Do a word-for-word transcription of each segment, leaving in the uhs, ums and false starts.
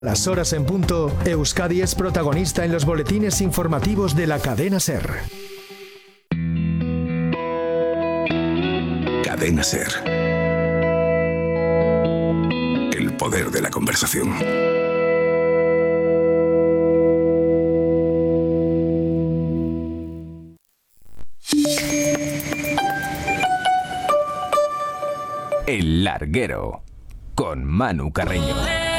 Las horas en punto, Euskadi es protagonista en los boletines informativos de la cadena SER. Cadena SER. El poder de la conversación. El Larguero, con Manu Carreño.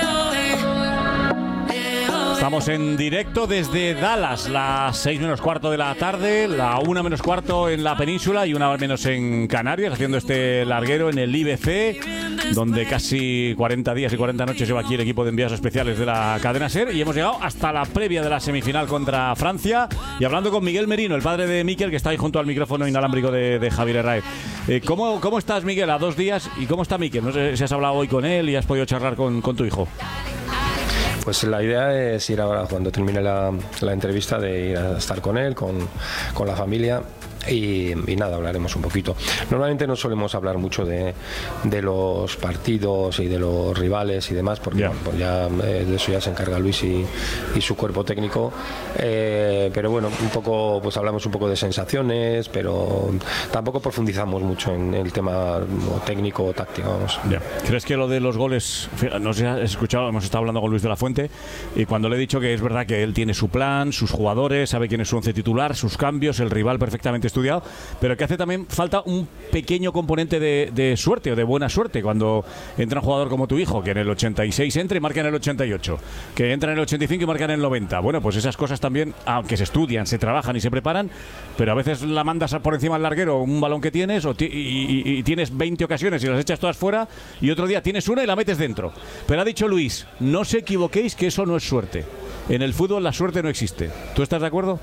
Estamos en directo desde Dallas, las seis menos cuarto de la tarde, la una menos cuarto en la península y una menos en Canarias, haciendo este larguero en el I B C, donde casi cuarenta días y cuarenta noches lleva aquí el equipo de enviados especiales de la cadena SER, y hemos llegado hasta la previa de la semifinal contra Francia, y hablando con Miguel Merino, el padre de Mikel, que está ahí junto al micrófono inalámbrico de, de Javier Herráez. Eh, ¿cómo, ¿Cómo estás, Miguel, a dos días? ¿Y cómo está Mikel? No sé si has hablado hoy con él y has podido charlar con, con tu hijo. Pues la idea es ir ahora, cuando termine la, la entrevista, de ir a estar con él, con, con la familia. Y, y nada, hablaremos un poquito. Normalmente no solemos hablar mucho de, de los partidos y de los rivales y demás, porque yeah. bueno, pues ya eh, de eso ya se encarga Luis y, y su cuerpo técnico. Eh, pero bueno, un poco, pues hablamos un poco de sensaciones, pero tampoco profundizamos mucho en el tema técnico o táctico. Vamos. Yeah. ¿Crees que lo de los goles, no sé si has escuchado, hemos estado hablando con Luis de la Fuente, y cuando le he dicho que es verdad que él tiene su plan, sus jugadores, sabe quién es su once titular, sus cambios, el rival perfectamente estudiado, pero que hace también falta un pequeño componente de, de suerte o de buena suerte cuando entra un jugador como tu hijo, que en el ochenta y seis entra y marca en el ochenta y ocho, que entra en el ochenta y cinco y marca en el noventa. Bueno, pues esas cosas también, aunque se estudian, se trabajan y se preparan, pero a veces la mandas por encima del larguero un balón que tienes o ti, y, y, y tienes veinte ocasiones y las echas todas fuera, y otro día tienes una y la metes dentro. Pero ha dicho Luis, no os equivoquéis, que eso no es suerte. En el fútbol la suerte no existe. ¿Tú estás de acuerdo?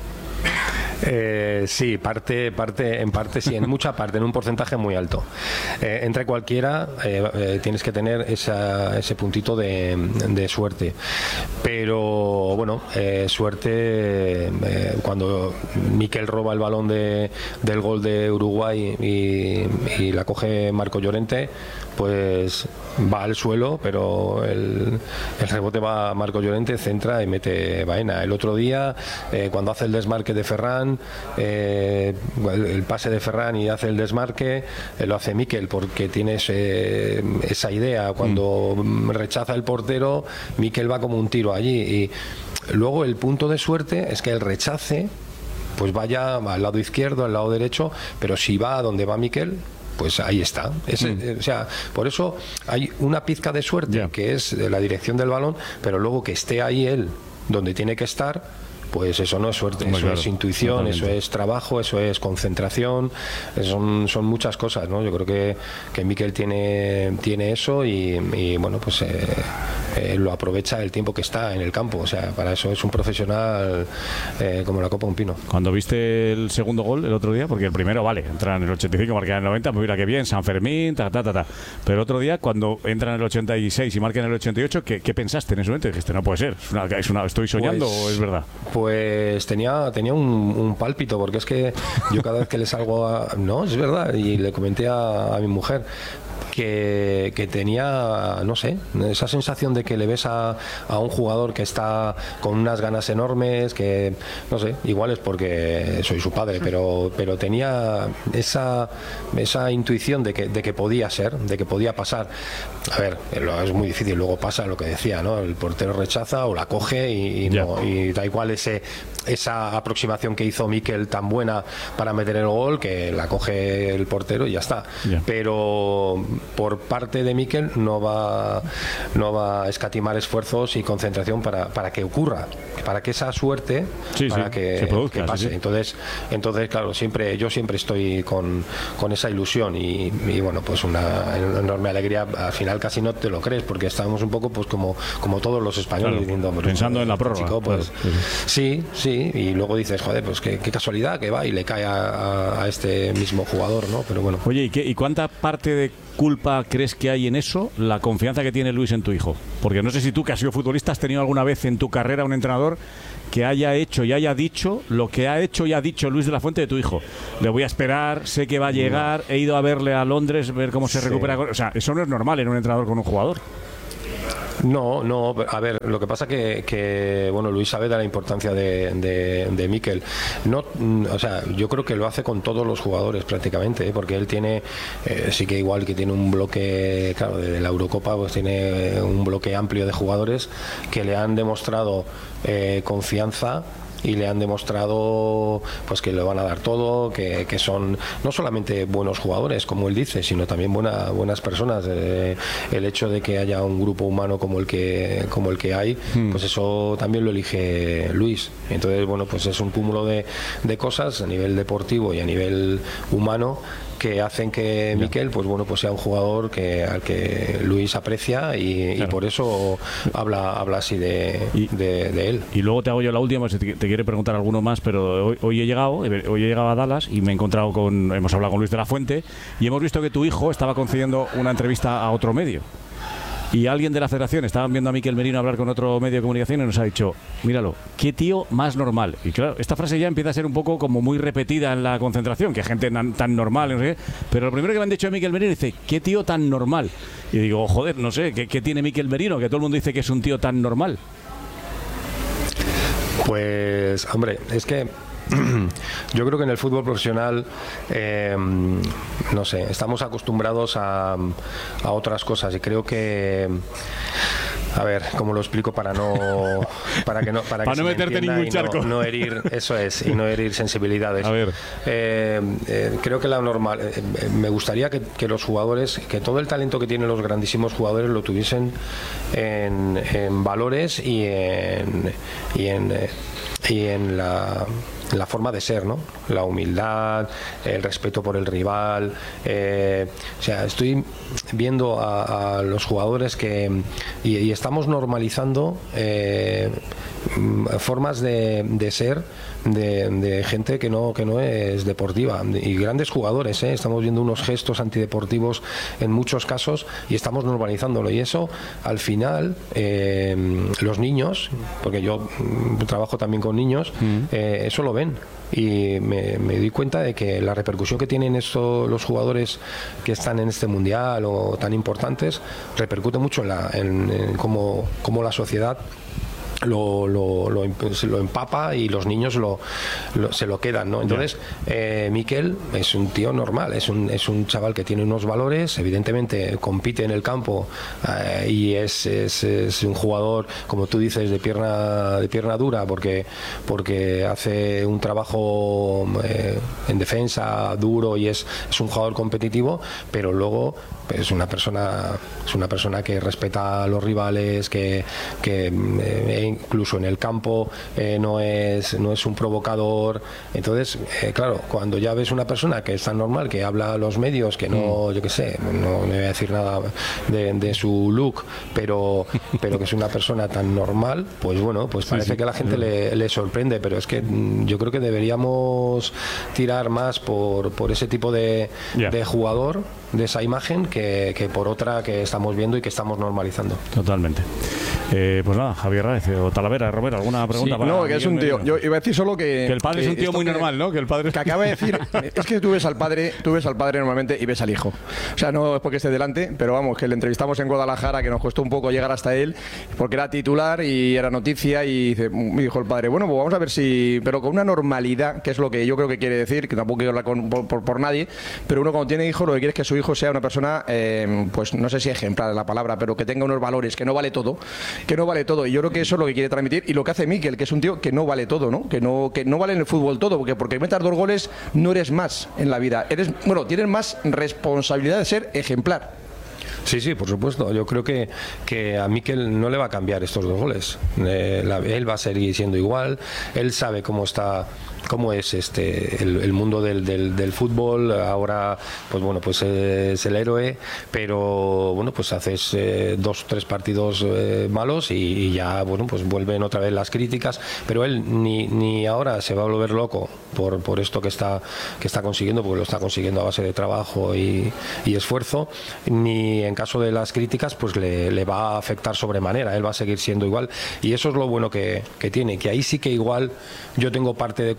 Eh, sí, parte, parte, en parte sí, en mucha parte, en un porcentaje muy alto. Eh, entre cualquiera eh, eh, tienes que tener esa, ese puntito de, de suerte. Pero bueno, eh, suerte eh, cuando Mikel roba el balón de, del gol de Uruguay y, y la coge Marco Llorente, pues va al suelo, pero el, el rebote va a Marco Llorente, centra y mete Baena. El otro día, eh, cuando hace el desmarque de Ferran, eh, el, el pase de Ferran y hace el desmarque, eh, lo hace Mikel, porque tiene ese, esa idea. Cuando mm. rechaza el portero, Mikel va como un tiro allí. Y luego el punto de suerte es que el rechace pues vaya al lado izquierdo, al lado derecho, pero si va a donde va Mikel, pues ahí está. Ese, mm. O sea, por eso hay una pizca de suerte, yeah. que es la dirección del balón, pero luego que esté ahí él donde tiene que estar, pues eso no es suerte, Muy eso claro. es intuición, Totalmente. Eso es trabajo, eso es concentración, son, son muchas cosas, ¿no? Yo creo que, que Mikel tiene, tiene eso y, y bueno, pues eh, eh, lo aprovecha el tiempo que está en el campo. O sea, para eso es un profesional eh, como la copa de un pino. Cuando viste el segundo gol el otro día, porque el primero, vale, entra en el ochenta y cinco, marca en el noventa, pues mira qué bien, San Fermín, ta, ta, ta, ta. Pero el otro día, cuando entra en el ochenta y seis y marca en el ochenta y ocho, ¿qué, qué pensaste en ese momento? Dijiste, no puede ser, es una, es una, ¿estoy soñando pues, o es verdad? Pues tenía, tenía un, un pálpito, porque es que yo cada vez que le salgo a... No, es verdad, y le comenté a, a mi mujer que, que tenía, no sé, esa sensación de que le ves a, a un jugador que está con unas ganas enormes, que, no sé, igual es porque soy su padre, pero, pero tenía esa, esa intuición de que, de que podía ser, de que podía pasar. A ver, es muy difícil, luego pasa lo que decía, ¿no? El portero rechaza o la coge y, y, no, y da igual ese, esa aproximación que hizo Mikel tan buena para meter el gol, que la coge el portero y ya está. Yeah. Pero por parte de Mikel no va, no va a escatimar esfuerzos y concentración para, para que ocurra, para que esa suerte sí, para sí, que, produzca, que pase. Sí, sí. Entonces, entonces claro, siempre yo siempre estoy con, con esa ilusión y, y bueno, pues una enorme alegría. Al final casi no te lo crees, porque estábamos un poco pues como, como todos los españoles, claro, diciendo, pues, pensando en la prórroga. Chico, pues, claro, sí, sí, y luego dices, joder, pues qué, qué casualidad que va y le cae a, a, a este mismo jugador, ¿no? Pero bueno. Oye, ¿y, qué, ¿y cuánta parte de culpa crees que hay en eso, la confianza que tiene Luis en tu hijo? Porque no sé si tú, que has sido futbolista, has tenido alguna vez en tu carrera un entrenador que haya hecho y haya dicho lo que ha hecho y ha dicho Luis de la Fuente de tu hijo. Le voy a esperar, sé que va a llegar, he ido a verle a Londres, ver cómo se sí. recupera. O sea, eso no es normal en un entrenador con un jugador. No, no, a ver, lo que pasa que, que bueno, Luis sabe de la importancia de, de, de Mikel. No, o sea, yo creo que lo hace con todos los jugadores prácticamente, ¿eh? Porque él tiene, eh, sí que igual que tiene un bloque, claro, de la Eurocopa, pues tiene un bloque amplio de jugadores que le han demostrado eh, confianza y le han demostrado pues que le van a dar todo, que, que son no solamente buenos jugadores, como él dice, sino también buena, buenas personas. Eh, el hecho de que haya un grupo humano como el que como el que hay, hmm. pues eso también lo elige Luis. Entonces, bueno, pues es un cúmulo de, de cosas a nivel deportivo y a nivel humano que hacen que Mikel, pues bueno, pues sea un jugador que al que Luis aprecia y, claro. y por eso habla habla así de, y, de, de él. Y luego te hago yo la última, si te, te quiere preguntar alguno más, pero hoy, hoy he llegado, hoy he llegado a Dallas y me he encontrado con, hemos hablado con Luis de la Fuente y hemos visto que tu hijo estaba concediendo una entrevista a otro medio. Y alguien de la federación, estaban viendo a Mikel Merino hablar con otro medio de comunicación y nos ha dicho, míralo, qué tío más normal. Y claro, esta frase ya empieza a ser un poco como muy repetida en la concentración, que gente tan, tan normal, no sé qué. Pero lo primero que me han dicho de Mikel Merino dice, qué tío tan normal. Y digo, joder, no sé, ¿qué, qué tiene Mikel Merino? Que todo el mundo dice que es un tío tan normal. Pues, hombre, es que yo creo que en el fútbol profesional, eh, no sé, estamos acostumbrados a, a otras cosas y creo que, a ver, ¿cómo lo explico para no, para que no, para, para que no meterte ningún no, charco, no herir, eso es, y no herir sensibilidades. A ver, eh, eh, creo que la normal, eh, me gustaría que, que los jugadores, que todo el talento que tienen los grandísimos jugadores lo tuviesen en, en valores y en y en eh, y en la la forma de ser, ¿no? La humildad, el respeto por el rival. Eh, o sea, estoy viendo a, a los jugadores que y, y estamos normalizando eh, formas de, de ser de, de gente que no que no es deportiva y grandes jugadores, ¿eh? Estamos viendo unos gestos antideportivos en muchos casos y estamos normalizándolo y eso al final eh, los niños, porque yo trabajo también con niños, eh, eso lo ven y me, me di cuenta de que la repercusión que tienen estos los jugadores que están en este mundial o tan importantes repercute mucho en, la, en, en cómo, cómo la sociedad Lo, lo, lo, lo empapa y los niños lo, lo, se lo quedan, ¿no? Entonces, eh, Mikel es un tío normal, es un, es un chaval que tiene unos valores, evidentemente compite en el campo eh, y es, es, es un jugador, como tú dices, de pierna de pierna dura porque, porque hace un trabajo eh, en defensa duro y es, es un jugador competitivo, pero luego es una persona es una persona que respeta a los rivales, que, que eh, incluso en el campo eh, no es no es un provocador. Entonces, eh, claro, cuando ya ves una persona que es tan normal, que habla a los medios, que no, mm. yo qué sé, no me voy a decir nada de, de su look, pero pero que es una persona tan normal, pues bueno, pues parece sí, sí. que a la gente le, le sorprende, pero es que yo creo que deberíamos tirar más por, por ese tipo de, yeah. de jugador, de esa imagen, que, que por otra que estamos viendo y que estamos normalizando. Totalmente. Eh, pues nada, Javier Raez o Talavera, Romero, ¿alguna pregunta? Sí, para no, que es un tío. Yo iba a decir solo que. Que el padre que es un tío muy que, normal, ¿no? Que el padre. Que acaba de decir. Es que tú ves al padre, tú ves al padre normalmente y ves al hijo. O sea, no es porque esté delante, pero vamos, que le entrevistamos en Guadalajara, que nos costó un poco llegar hasta él, porque era titular y era noticia, y dice, me dijo el padre, bueno, pues vamos a ver si. Pero con una normalidad, que es lo que yo creo que quiere decir, que tampoco quiero hablar con, por, por, por nadie, pero uno cuando tiene hijos, lo que quiere es que su hijo sea una persona, eh, pues no sé si ejemplar es la palabra, pero que tenga unos valores, que no vale todo, que no vale todo. Y yo creo que eso es lo que quiere transmitir y lo que hace Mikel, que es un tío que no vale todo, ¿no? Que no, que no vale en el fútbol todo, porque porque metas dos goles no eres más en la vida. Eres, bueno, tienes más responsabilidad de ser ejemplar. Sí, sí, por supuesto. Yo creo que, que a Mikel no le va a cambiar estos dos goles. Eh, la, él va a seguir siendo igual. Él sabe cómo está, cómo es este el, el mundo del, del, del fútbol. Ahora, pues bueno, pues es el héroe, pero bueno, pues haces eh, dos, tres partidos eh, malos y, y ya, bueno, pues vuelven otra vez las críticas. Pero él ni, ni ahora se va a volver loco por, por esto que está que está consiguiendo, porque lo está consiguiendo a base de trabajo y, y esfuerzo, ni en caso de las críticas pues le, le va a afectar sobremanera. Él va a seguir siendo igual y eso es lo bueno que, que tiene, que ahí sí que igual yo tengo parte de culpa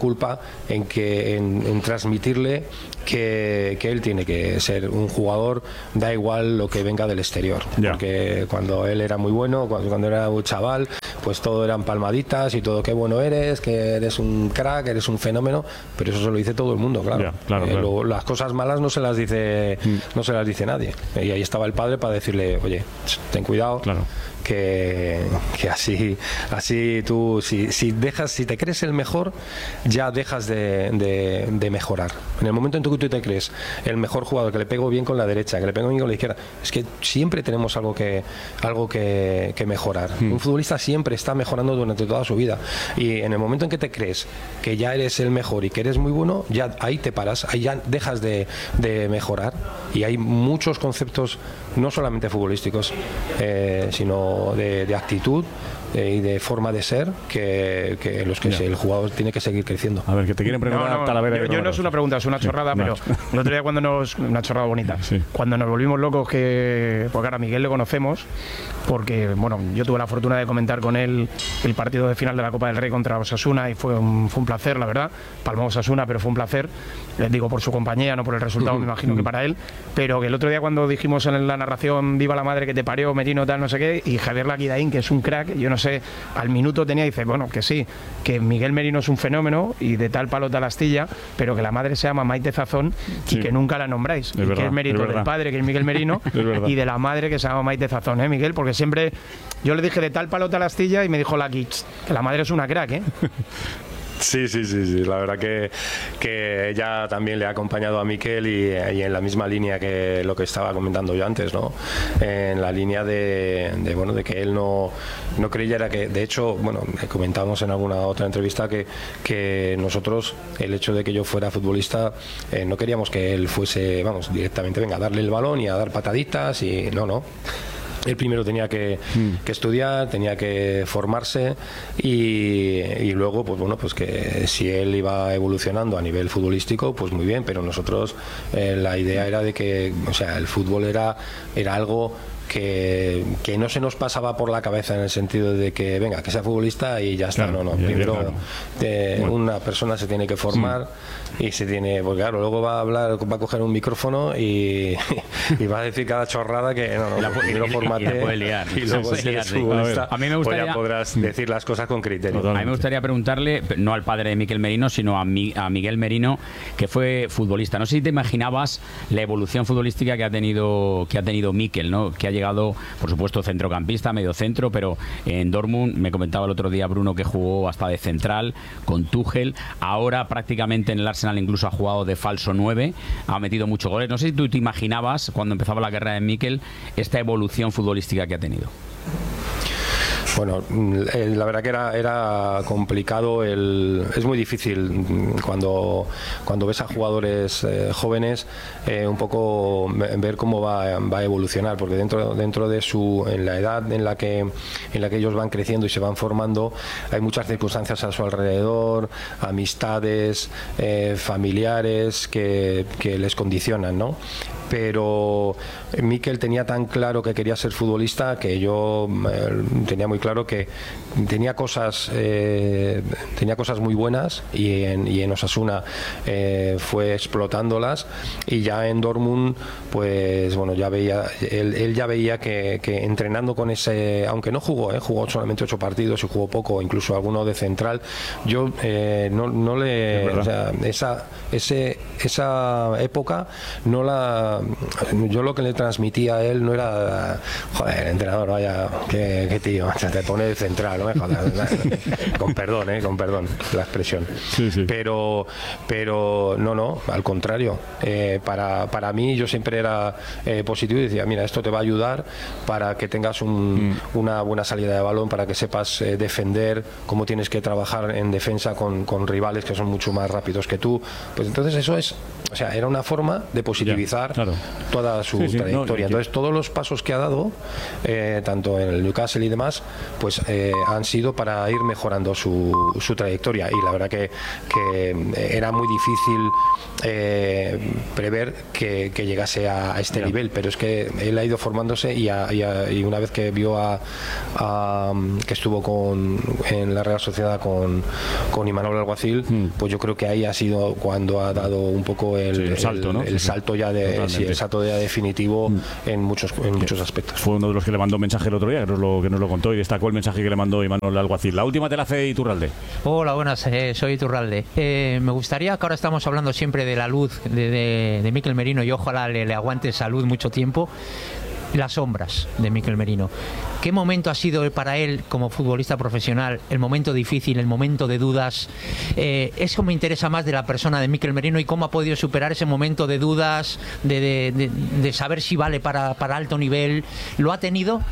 culpa en, que, en, en transmitirle que, que él tiene que ser un jugador, da igual lo que venga del exterior. Ya. Porque cuando él era muy bueno, cuando, cuando era un chaval, pues todo eran palmaditas y todo, qué bueno eres, que eres un crack, eres un fenómeno, pero eso se lo dice todo el mundo, claro. Ya, claro, Eh, claro. lo- las cosas malas no se las dice Mm. no se las dice nadie. Y ahí estaba el padre para decirle, oye, ten cuidado, Claro. que, que así así tú, si, si dejas, si te crees el mejor, ya dejas de, de- de mejorar. En el momento en que tú te crees el mejor jugador, que le pego bien con la derecha, que le pego bien con la izquierda, es que siempre tenemos algo que algo que, que mejorar. Mm. Un futbolista siempre está mejorando durante toda su vida, y en el momento en que te crees que ya eres el mejor y que eres muy bueno, ya ahí te paras, ahí ya dejas de, de mejorar. Y hay muchos conceptos, no solamente futbolísticos, eh, sino de, de actitud eh, y de forma de ser, que, que los que Ya. se- el jugador tiene que seguir creciendo. A ver, que te quieren preguntar No, no, Talavera y yo, yo Romero. no es una pregunta, es una Sí, chorrada, no. pero el otro día cuando nos... Una chorrada bonita. Sí. Cuando nos volvimos locos, que... Porque ahora a Miguel le conocemos, porque, bueno, yo tuve la fortuna de comentar con él el partido de final de la Copa del Rey contra Osasuna y fue un, fue un placer, la verdad. Palmó Osasuna, pero fue un placer. Les digo por su compañía, no por el resultado, me imagino que para él. Pero que el otro día cuando dijimos en la narración viva la madre que te parió, Merino, tal, no sé qué, y Javier Laquidaín, que es un crack, yo no sé, al minuto tenía, dice, bueno, que sí, que Miguel Merino es un fenómeno y de tal palo tal astilla, pero que la madre se llama Maite Zazón Sí. y que nunca la nombráis. Es y verdad, que es mérito es verdad. del padre, que es Miguel Merino, Es verdad. y de la madre que se llama Maite Zazón, ¿eh, Miguel? Porque siempre yo le dije de tal palo tal astilla y me dijo Laqui, "Ch, que la madre es una crack, ¿eh?". Sí, sí, sí, sí. La verdad que, que ella también le ha acompañado a Miquel y, y en la misma línea que lo que estaba comentando yo antes, ¿no? En la línea de, de, bueno, de que él no, no creyera que, de hecho, bueno, comentábamos en alguna otra entrevista que, que nosotros, el hecho de que yo fuera futbolista, eh, no queríamos que él fuese, vamos, directamente, venga, a darle el balón y a dar pataditas y no, no. Él primero tenía que, Mm. que estudiar, tenía que formarse y, y luego, pues bueno, pues que si él iba evolucionando a nivel futbolístico, pues muy bien, pero nosotros eh, la idea era de que, o sea, el fútbol era, era algo que, que no se nos pasaba por la cabeza en el sentido de que, venga, que sea futbolista y ya está. Claro, no, no. ya, ya, Primero claro. eh, Bueno. una persona se tiene que formar y se tiene, pues claro, luego va a hablar, va a coger un micrófono y, y va a decir cada chorrada que no, no, Y la pues pu- primero y- y- y fórmate la puede liar. y luego Sí, si eres sí. futbolista, A mí me pues gustaría- ya podrás decir las cosas con criterio. Total. A mí me gustaría preguntarle, no al padre de Miquel Merino, sino a, Mi- a Miguel Merino, que fue futbolista. No sé si te imaginabas la evolución futbolística que ha tenido que ha tenido Miquel, ¿no? Que ha llegado, por supuesto, centrocampista, medio centro, pero en Dortmund, me comentaba el otro día Bruno que jugó hasta de central con Tuchel. Ahora prácticamente en el Arsenal incluso ha jugado de falso nueve, ha metido muchos goles. No sé si tú te imaginabas, cuando empezaba la carrera de Miquel, esta evolución futbolística que ha tenido. Bueno, mm, eh, la verdad que era, era complicado, el, es muy difícil mm, cuando, cuando ves a jugadores eh, jóvenes eh, un poco ve- ver cómo va, va a evolucionar, porque dentro, dentro de su, en la edad en la, que, en la que ellos van creciendo y se van formando, hay muchas circunstancias a su alrededor, amistades, eh, familiares que, que les condicionan, ¿no? Pero Miquel tenía tan claro que quería ser futbolista que yo eh, tenía muy claro que tenía cosas eh, tenía cosas muy buenas y en, y en Osasuna eh, fue explotándolas, y ya en Dortmund pues bueno, ya veía él, él ya veía que, que entrenando con ese, aunque no jugó, eh, jugó solamente ocho partidos y jugó poco, incluso alguno de central, yo eh, no, no le, o sea, esa ese esa época no la yo lo que le transmitía a él no era, joder, entrenador, vaya, qué, qué tío, o sea, te pone de central, no me jodas, con perdón, eh, con perdón la expresión. Sí, sí. Pero, pero no, no, al contrario. Eh, para, para mí yo siempre era eh, positivo y decía, mira, esto te va a ayudar para que tengas un, mm. una buena salida de balón, para que sepas eh, defender, cómo tienes que trabajar en defensa con, con rivales que son mucho más rápidos que tú. Pues entonces eso es, o sea, era una forma de positivizar. Ya, claro. Toda su Sí, sí, trayectoria. no, Entonces, todos los pasos que ha dado, eh, tanto en el Newcastle y demás, pues eh, han sido para ir mejorando su, su trayectoria, y la verdad que, que era muy difícil eh, prever que, que llegase a, a este nivel, pero es que él ha ido formándose y, a, y, a, y una vez que vio a, a que estuvo con, en la Real Sociedad con, con Imanol Alguacil, mm. pues yo creo que ahí ha sido cuando ha dado un poco el, sí, el salto, el, ¿no? el sí, salto ya de sí, el salto ya definitivo mm. en muchos en muchos aspectos. Fue uno de los que le mandó mensaje el otro día, que nos lo, que nos lo contó y destacó el mensaje que le mandó Imanol Alguacil. La última te la hace Iturralde. Hola, buenas, eh, soy Iturralde. Eh, me gustaría que ahora estamos hablando siempre de la luz de, de, de Mikel Merino, y ojalá le, le aguante salud mucho tiempo. Las sombras de Mikel Merino. ¿Qué momento ha sido para él como futbolista profesional? El momento difícil, el momento de dudas. Eh, eso me interesa más de la persona de Mikel Merino, y cómo ha podido superar ese momento de dudas, de, de, de, de saber si vale para, para alto nivel. ¿Lo ha tenido?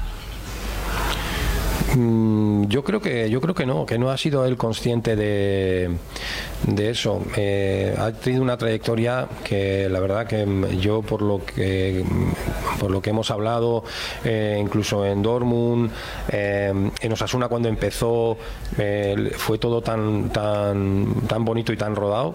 Yo creo que yo creo que no, que no ha sido él consciente de, de eso. Eh, ha tenido una trayectoria que la verdad que yo por lo que por lo que hemos hablado, eh, incluso en Dortmund, eh, en Osasuna cuando empezó, eh, fue todo tan tan tan bonito y tan rodado,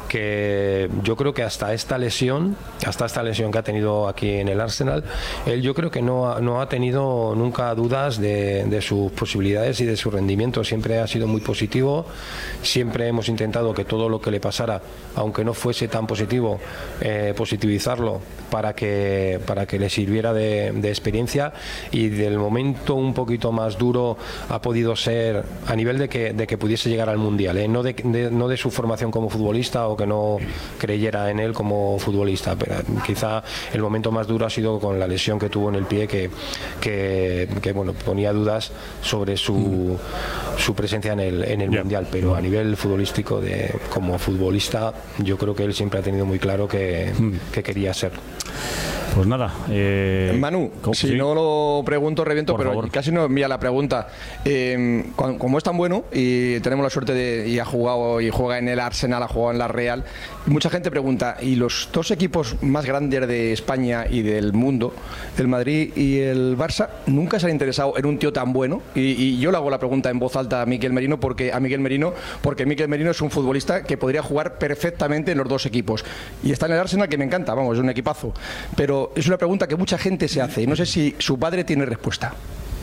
que yo creo que hasta esta lesión, hasta esta lesión que ha tenido aquí en el Arsenal, él yo creo que no ha, no ha tenido nunca dudas de, de sus posibilidades y de su rendimiento. Siempre ha sido muy positivo, siempre hemos intentado que todo lo que le pasara, aunque no fuese tan positivo, eh, positivizarlo para que, para que le sirviera de, de experiencia, y del momento un poquito más duro ha podido ser a nivel de que, de que pudiese llegar al Mundial, ¿eh? no, de, de, no de su formación como futbolista o que no creyera en él como futbolista, pero quizá el momento más duro ha sido con la lesión que tuvo en el pie, que, que, que bueno, ponía dudas sobre su, su presencia en el, en el yeah. Mundial, pero a nivel futbolístico, de, como futbolista, yo creo que él siempre ha tenido muy claro que, mm. que quería ser. Pues nada, eh, Manu, si sí. no lo pregunto reviento, Por pero favor. Casi no envía la pregunta. Eh, como es tan bueno y tenemos la suerte de y ha jugado y juega en el Arsenal, ha jugado en la Real, mucha gente pregunta, ¿y los dos equipos más grandes de España y del mundo, el Madrid y el Barça, nunca se han interesado en un tío tan bueno? Y, y yo le hago la pregunta en voz alta a Mikel Merino, porque a Mikel Merino, porque Mikel Merino es un futbolista que podría jugar perfectamente en los dos equipos, y está en el Arsenal, que me encanta, vamos, es un equipazo, pero es una pregunta que mucha gente se hace y no sé si su padre tiene respuesta.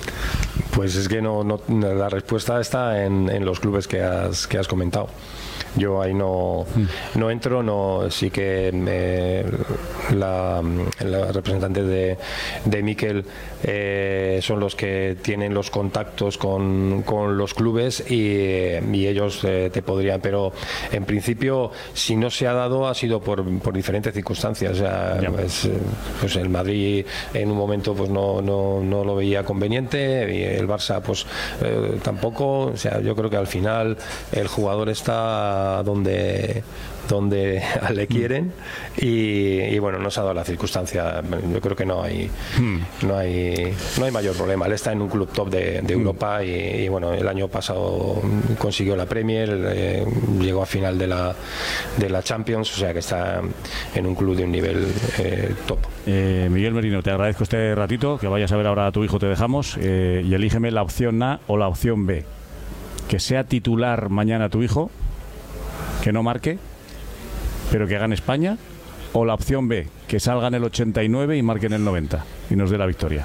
Pues es que no, no la respuesta está en, en los clubes que has, que has comentado. Yo ahí no, no entro, no sí que eh, la, la representante de, de Mikel eh, son los que tienen los contactos con, con los clubes, y, y ellos eh, te podrían, pero en principio si no se ha dado ha sido por, por diferentes circunstancias. O sea, pues, pues el Madrid en un momento pues no, no, no lo veía conveniente, y el Barça pues eh, tampoco. O sea, yo creo que al final el jugador está donde donde le quieren, y, y bueno, no se ha dado la circunstancia. Yo creo que no hay hmm. no hay no hay mayor problema. Él está en un club top de, de Europa, y, y bueno, el año pasado consiguió la Premier, eh, llegó a final de la de la Champions, o sea que está en un club de un nivel eh, top. eh, Miguel Merino, te agradezco este ratito, que vayas a ver ahora a tu hijo, te dejamos, eh, y elígeme la opción A o la opción B. Que sea titular mañana tu hijo, que no marque, pero que gane España, o la opción B, que salga en el ochenta y nueve y marque en el noventa y nos dé la victoria.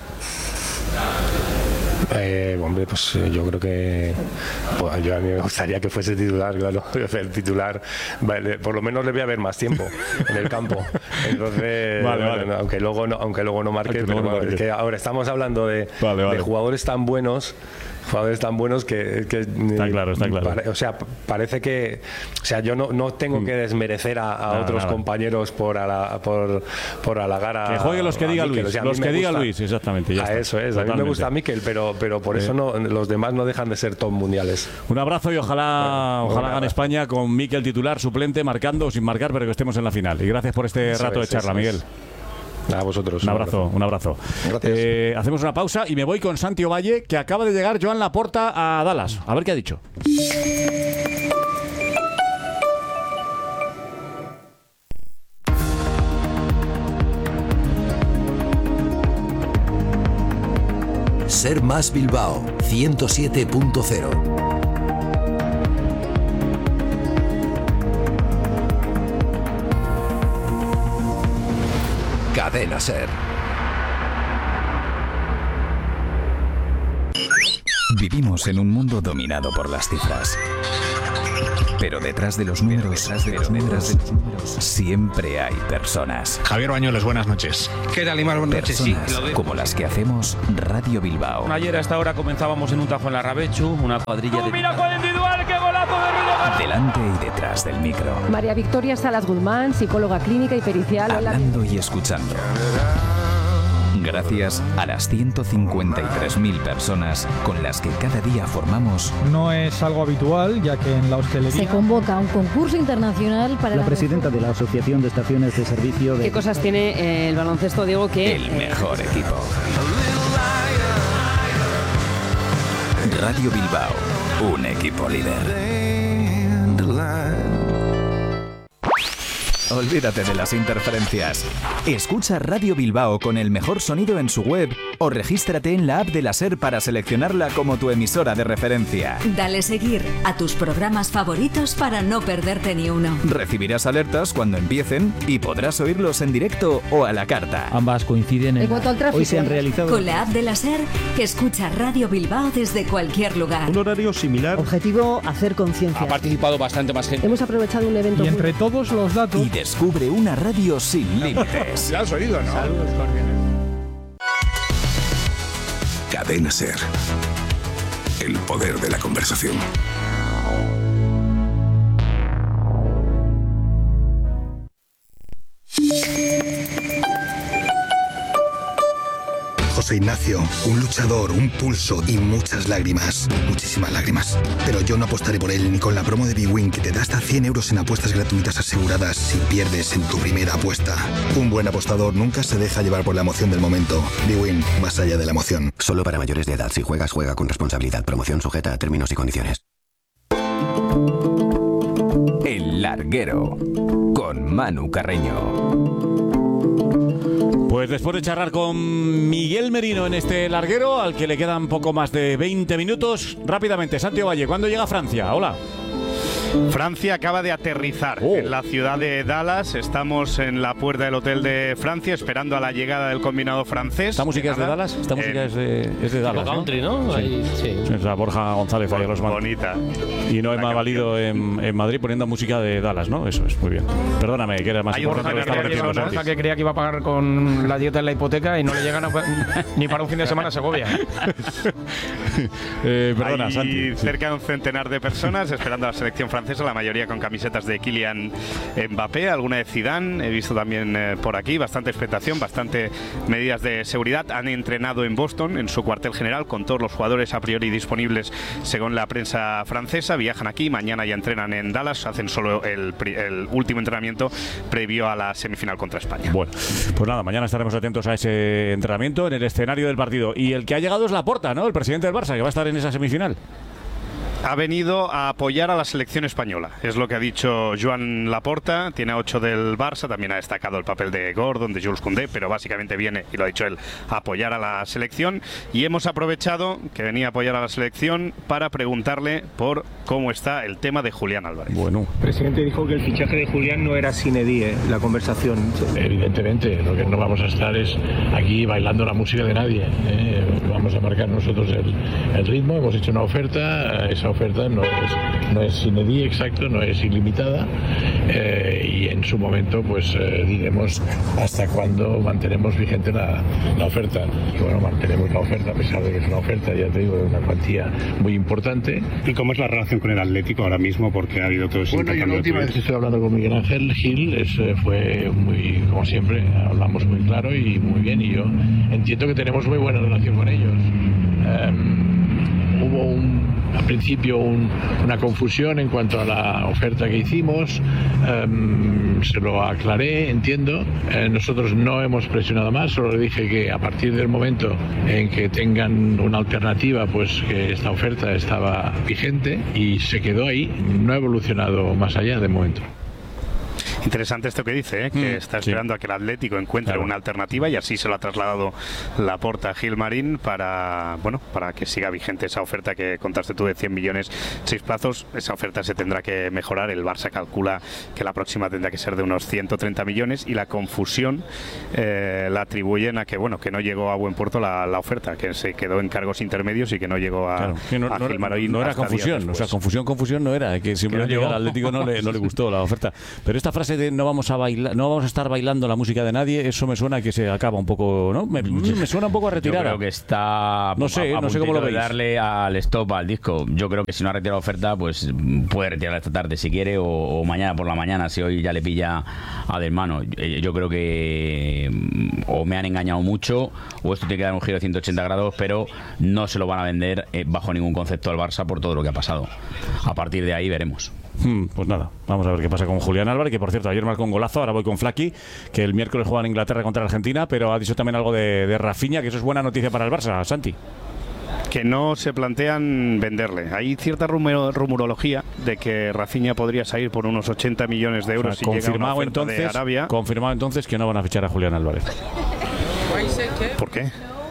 Eh, hombre, pues yo creo que pues, yo a mí me gustaría que fuese titular, claro. El titular, vale, por lo menos le voy a ver más tiempo en el campo. Entonces, vale, vale. Bueno, aunque luego no, aunque luego no marque, pero no marque. Es que ahora estamos hablando de, vale, vale. de jugadores tan buenos. Jugadores tan buenos que, que está claro, está claro. Pare, o sea, parece que, o sea, yo no, no tengo que desmerecer a, a nada, otros nada. compañeros por ala, por por halagar a que jueguen los que diga Luis, o sea, los que diga Luis, exactamente. Ya a está. Eso es, Totalmente. A mí me gusta Mikel, pero pero por eso no, los demás no dejan de ser top mundiales. Un abrazo y ojalá bueno, ojalá gane España con Mikel titular, suplente, marcando o sin marcar, pero que estemos en la final. Y gracias por este eso rato es, de charla, Miguel. Es. A vosotros. Un abrazo, un abrazo. Gracias. Eh, hacemos una pausa y me voy con Santi Ovalle, que acaba de llegar Joan Laporta a Dallas. A ver qué ha dicho. Ser Más Bilbao, ciento siete punto cero. Cadena Ser. Vivimos en un mundo dominado por las cifras. Pero detrás de los números, detrás de los números, siempre hay personas. Javier Bañuelos, buenas noches. ¿Qué tal, Imar? Buenas noches. Personas Sí, lo de... como las que hacemos Radio Bilbao. Ayer a esta hora comenzábamos en un tajo en la Rabechu, una cuadrilla de... ¡Mira con individual, qué golazo de Ruido! Delante y detrás del micro. María Victoria Salas Guzmán, psicóloga clínica y pericial. Hablando y escuchando. Gracias a las ciento cincuenta y tres mil personas con las que cada día formamos. No es algo habitual, ya que en la hostelería... Se convoca un concurso internacional para... La, la presidenta de la Asociación de Estaciones de Servicio de... ¿Qué cosas tiene eh, el baloncesto, Diego, que... El mejor equipo. Radio Bilbao, un equipo líder. Olvídate de las interferencias. Escucha Radio Bilbao con el mejor sonido en su web o regístrate en la app de la SER para seleccionarla como tu emisora de referencia. Dale seguir a tus programas favoritos para no perderte ni uno. Recibirás alertas cuando empiecen y podrás oírlos en directo o a la carta. Ambas coinciden en... Hoy se han realizado... Con la app de la SER, escucha Radio Bilbao desde cualquier lugar. Un horario similar. Objetivo, hacer conciencia. Ha participado bastante más gente. Hemos aprovechado un evento... Y entre muy... todos los datos... Y descubre una radio sin límites. ¿Ya has oído, no? Saludos, Corvines. Cadena Ser. El poder de la conversación. José Ignacio, un luchador, un pulso y muchas lágrimas. Muchísimas lágrimas. Pero yo no apostaré por él ni con la promo de bwin que te da hasta cien euros en apuestas gratuitas aseguradas si pierdes en tu primera apuesta. Un buen apostador nunca se deja llevar por la emoción del momento. bwin, más allá de la emoción. Solo para mayores de edad. Si juegas, juega con responsabilidad. Promoción sujeta a términos y condiciones. El Larguero, con Manu Carreño. Pues después de charlar con Miguel Merino en este larguero, al que le quedan poco más de veinte minutos, rápidamente, Santiago Valle, ¿cuándo llega Francia? Hola. Francia acaba de aterrizar oh. en la ciudad de Dallas. Estamos en la puerta del hotel de Francia esperando a la llegada del combinado francés. ¿Esta música es de Dallas? Esta música eh, es, de, es de Dallas, country, ¿no? ¿no? Sí. Ahí, sí. Es la Borja González Bon, Los bonita. Y no me ha valido en, en Madrid poniendo música de Dallas, ¿no? Eso es, muy bien. Perdóname, que era más Hay importante. Borja que, que, Borja que creía que iba a pagar con la dieta en la hipoteca y no le llegan a, ni para un fin de semana a Segovia. eh, perdona, Hay Santi. Cerca de un centenar de personas esperando a la selección francesa, la mayoría con camisetas de Kylian Mbappé, alguna de Zidane, he visto también eh, por aquí, bastante expectación, bastante medidas de seguridad. Han entrenado en Boston, en su cuartel general, con todos los jugadores a priori disponibles según la prensa francesa. Viajan aquí, mañana ya entrenan en Dallas, hacen solo el, el último entrenamiento previo a la semifinal contra España. Bueno, pues nada, mañana estaremos atentos a ese entrenamiento en el escenario del partido. Y el que ha llegado es Laporta, ¿no? El presidente del Barça, que va a estar en esa semifinal. Ha venido a apoyar a la selección española, es lo que ha dicho Joan Laporta. Tiene a ocho del Barça, también ha destacado el papel de Gordon, de Jules Koundé, pero básicamente viene, y lo ha dicho él, a apoyar a la selección. Y hemos aprovechado que venía a apoyar a la selección para preguntarle por cómo está el tema de Julián Álvarez. Bueno, el presidente dijo que el fichaje de Julián no era sine die, la conversación. Evidentemente, lo que no vamos a estar es aquí bailando la música de nadie, ¿eh? Vamos a marcar nosotros el, el ritmo, hemos hecho una oferta, esa oferta no es, no es sine die, exacto, no es ilimitada, eh, y en su momento pues eh, diremos hasta cuándo mantenemos vigente la, la oferta. Y bueno, mantenemos la oferta a pesar de que es una oferta, ya te digo, de una cuantía muy importante. ¿Y cómo es la relación con el Atlético ahora mismo? Porque ha habido todo ese bueno, yo la última vez que estoy hablando con Miguel Ángel Gil es, fue muy, como siempre, hablamos muy claro y muy bien, y yo entiendo que tenemos muy buena relación con ellos. Um, hubo un al principio un, una confusión en cuanto a la oferta que hicimos, um, se lo aclaré, entiendo. Eh, nosotros no hemos presionado más, solo le dije que a partir del momento en que tengan una alternativa, pues que esta oferta estaba vigente y se quedó ahí, no ha evolucionado más allá de momento. Interesante esto que dice, ¿eh? que Mm, está esperando sí. a que el Atlético encuentre Claro. una alternativa y así se lo ha trasladado Laporta a Gilmarín para, bueno, para que siga vigente esa oferta que contaste tú de cien millones, seis plazos. Esa oferta se tendrá que mejorar. El Barça calcula que la próxima tendrá que ser de unos ciento treinta millones y la confusión eh, la atribuyen a que, bueno, que no llegó a buen puerto la, la oferta, que se quedó en cargos intermedios y que no llegó a, Claro, que no, a no, Gilmarín no era hasta días confusión, o después. sea, confusión, confusión no era, que simplemente Que no al llegó. Atlético no le, no le gustó la oferta. Pero esta frase de no vamos a bailar, no vamos a estar bailando la música de nadie, eso me suena que se acaba un poco, ¿no? Me, me suena un poco a retirada. Yo creo que está No sé, a, a no sé cómo lo puntito de veis. darle al stop al disco. Yo creo que si no ha retirado oferta, pues puede retirarla esta tarde si quiere, o, o mañana por la mañana si hoy ya le pilla a del mano. Yo, yo creo que mm, o me han engañado mucho o esto tiene que dar un giro de ciento ochenta grados, pero no se lo van a vender eh, bajo ningún concepto al Barça por todo lo que ha pasado. A partir de ahí veremos. Hmm, pues nada, vamos a ver qué pasa con Julián Álvarez, que por cierto ayer marcó un golazo. Ahora voy con Flaky, que el miércoles juega en Inglaterra contra Argentina, pero ha dicho también algo de, de Rafinha, que eso es buena noticia para el Barça, Santi. Que no se plantean venderle. Hay cierta rumor, rumorología de que Rafinha podría salir por unos ochenta millones de euros O sea, si llega una confirmado oferta entonces, de Arabia. confirmado entonces que no van a fichar a Julián Álvarez. ¿Por qué?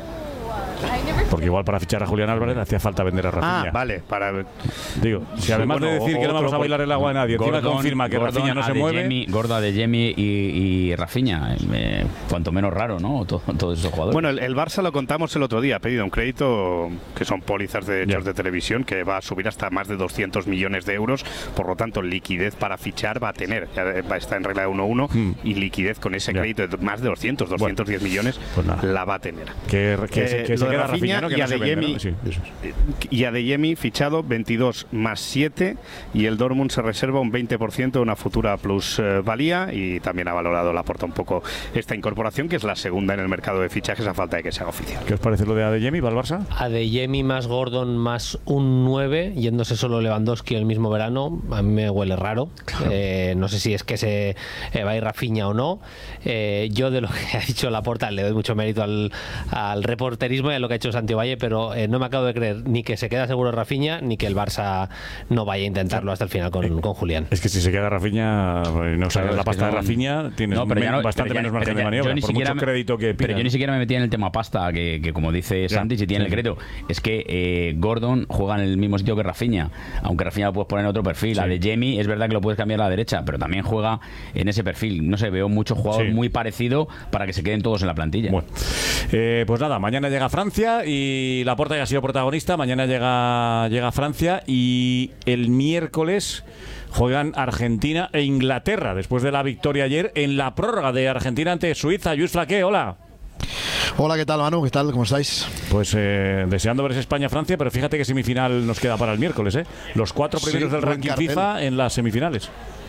Porque igual para fichar a Julián Álvarez hacía falta vender a Rafinha. Ah, vale, para Digo, si Sí, además bueno, de decir o- que no vamos otro a bailar el agua de nadie, encima Gordon, confirma que Gordon, Rafinha no se Adeyemi, mueve. Gordo, Adeyemi y, y Rafinha, eh, cuanto menos raro, ¿no? Todo- Todos esos jugadores. Bueno, el, el Barça lo contamos el otro día, ha pedido un crédito que son pólizas de derechos de televisión que va a subir hasta más de doscientos millones de euros, por lo tanto liquidez para fichar va a tener, ya va a estar en regla de uno uno y liquidez con ese crédito de más de doscientos, doscientos diez millones la va a tener. Que, que se- Eh, que se lo de queda Rafinha Rafinha, ¿no? Que y no se vende, Adeyemi, ¿no? Sí, eso es. y Adeyemi fichado veintidós más siete y el Dortmund se reserva un veinte por ciento de una futura plusvalía y también ha valorado Laporta un poco esta incorporación, que es la segunda en el mercado de fichajes a falta de que se haga oficial. ¿Qué os parece lo de Adeyemi para el Barça? Adeyemi más Gordon más un nueve, yéndose solo Lewandowski el mismo verano, a mí me huele raro. Eh, no sé si es que se eh, va a ir Rafinha o no. Eh, yo de lo que ha dicho Laporta le doy mucho mérito al, al reporterismo y a lo que ha hecho Santi Valle, pero eh, no me acabo de creer ni que se queda seguro Rafinha ni que el Barça no vaya a intentarlo hasta el final con, con Julián. Es que si se queda Rafinha, no sale Claro, la es que pasta de no- Rafinha, tienes No, pero ya men- no- bastante pero ya- menos margen pero de ya- maniobra, yo ni por siquiera mucho me- crédito que Pero pida. yo ni siquiera me metía en el tema pasta, que, que como dice Ya, Santi, si tiene sí, el sí. crédito, es que eh, Gordon juega en el mismo sitio que Rafinha, aunque Rafinha lo puedes poner en otro perfil. La de Jamie es verdad que lo puedes cambiar a la derecha, pero también juega en ese perfil. No sé, veo muchos jugadores Sí. muy parecidos para que se queden todos en la plantilla. Bueno, eh, pues nada, mañana llega Francia y Laporta ya ha sido protagonista. Mañana llega, llega Francia y el miércoles juegan Argentina e Inglaterra después de la victoria ayer en la prórroga de Argentina ante Suiza. Luis Flaqué, hola. Hola, ¿qué tal, Manu? ¿Qué tal? ¿Cómo estáis? Pues eh, deseando ver ese España-Francia, pero fíjate que semifinal nos queda para el miércoles, ¿eh? Los cuatro primeros Sí, del buen ranking cartel. FIFA en las semifinales.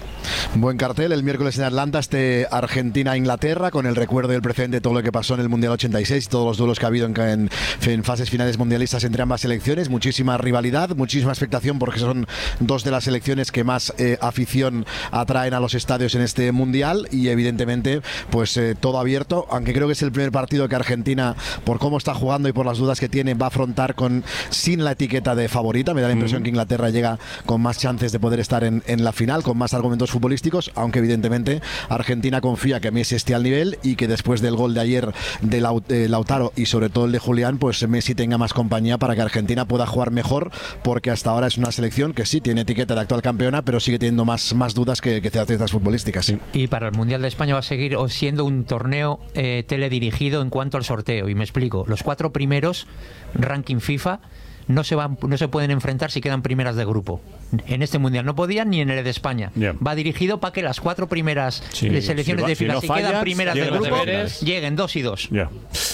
Buen cartel, el miércoles en Atlanta, este Argentina-Inglaterra, con el recuerdo y el precedente de todo lo que pasó en el Mundial ochenta y seis, todos los duelos que ha habido en, en, en fases finales mundialistas entre ambas selecciones, muchísima rivalidad, muchísima expectación, porque son dos de las selecciones que más eh, afición atraen a los estadios en este Mundial, y evidentemente pues eh, todo abierto, aunque creo que es el primer partido que Argentina, por cómo está jugando y por las dudas que tiene, va a afrontar con sin la etiqueta de favorita. Me da la impresión que Inglaterra llega con más chances de poder estar en, en la final, con más argumentos futbolísticos, aunque evidentemente Argentina confía que Messi esté al nivel y que después del gol de ayer de Lautaro y sobre todo el de Julián, pues Messi tenga más compañía para que Argentina pueda jugar mejor, porque hasta ahora es una selección que sí tiene etiqueta de actual campeona, pero sigue teniendo más, más dudas que, que certezas futbolísticas. Sí. Y para el Mundial de España va a seguir siendo un torneo eh, teledirigido en cuanto al sorteo, y me explico, los cuatro primeros ranking FIFA no se van, no se pueden enfrentar si quedan primeras de grupo. En este Mundial no podían, ni en el de España. Yeah. Va dirigido para que las cuatro primeras sí, selecciones si va, de FIFA, si, no si fallas, quedan primeras de grupo, lleguen dos y dos. Yeah.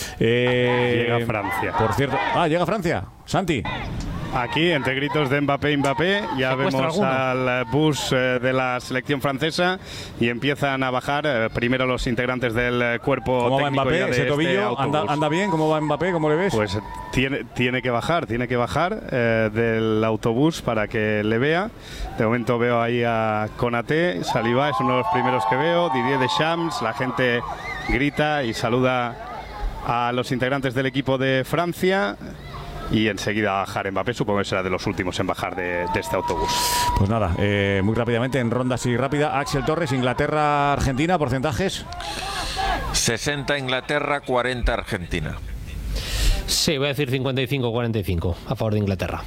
Eh, llega Francia. Por cierto, ah, llega Francia. Santi. Aquí, entre gritos de Mbappé, Mbappé, ya vemos alguno? al bus eh, de la selección francesa y empiezan a bajar eh, primero los integrantes del eh, cuerpo ¿Cómo técnico va Mbappé? ya de ¿Ese tobillo este anda, anda bien? ¿Cómo va Mbappé? ¿Cómo le ves? Pues tiene, tiene que bajar, tiene que bajar eh, del autobús para que le vea. De momento veo ahí a Konaté, Saliba es uno de los primeros que veo, Didier Deschamps, la gente grita y saluda a los integrantes del equipo de Francia. y enseguida bajar Mbappé. Supongo que será de los últimos en bajar de, de este autobús. Pues nada, eh, muy rápidamente, en ronda así rápida, Axel Torres, Inglaterra, Argentina, porcentajes. sesenta Inglaterra, cuarenta Argentina. Sí, voy a decir cincuenta y cinco cuarenta y cinco a favor de Inglaterra.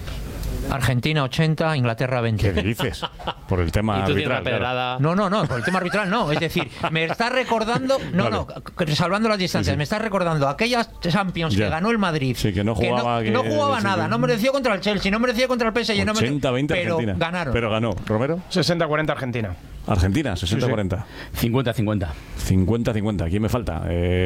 Argentina ochenta, Inglaterra veinte. ¿Qué dices? Por el tema arbitral. Claro. No, no, no, por el tema arbitral no. Es decir, me está recordando, no, claro. no, salvando las distancias, sí, sí. me está recordando aquellas Champions ya. que ganó el Madrid. Sí, que no jugaba, que no, que, no jugaba nada, sí, no mereció contra el Chelsea, no mereció contra el P S G, ochenta veinte no pero Argentina. Ganaron. Pero ganó. ¿Romero? sesenta cuarenta Argentina. Argentina, sesenta cuarenta. cincuenta cincuenta. cincuenta cincuenta. ¿Quién me falta?